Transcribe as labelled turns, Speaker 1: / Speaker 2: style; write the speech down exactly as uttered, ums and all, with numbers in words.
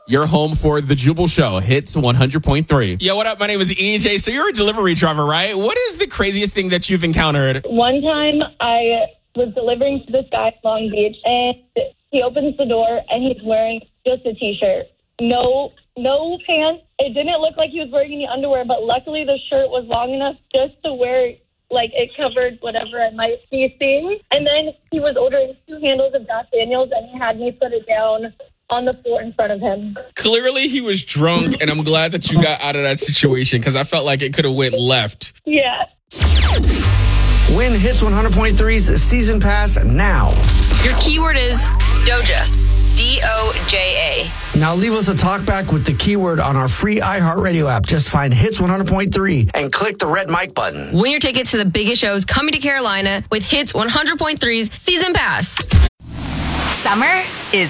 Speaker 1: You're home for the Jubal Show, Hits one hundred point three. Yo, what up? My name is E J. So you're a delivery driver, right? What is the craziest thing that you've encountered?
Speaker 2: One time I was delivering to this guy in Long Beach, and he opens the door, and he's wearing just a T-shirt. No, no pants. It didn't look like he was wearing any underwear, but luckily the shirt was long enough just to wear, like, it covered whatever I might be seeing. And then he was ordering two handles of Jack Daniels, and he had me put it down on the floor in front of him.
Speaker 1: Clearly he was drunk, and I'm glad that you got out of that situation because I felt like it could have went left.
Speaker 2: Yeah.
Speaker 3: Win Hits one hundred point three's season pass now.
Speaker 4: Your keyword is Doja. D O J A.
Speaker 3: Now leave us a talkback with the keyword on our free iHeartRadio app. Just find Hits one hundred point three and click the red mic button.
Speaker 4: Win your tickets to the biggest shows coming to Carolina with Hits one hundred point three's season pass.
Speaker 5: Summer